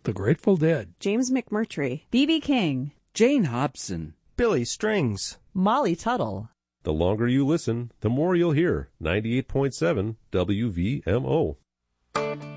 The Grateful Dead, James McMurtry, B.B. King, Jane Hobson, Billy Strings, Molly Tuttle. The longer you listen, the more you'll hear. 98.7 WVMO.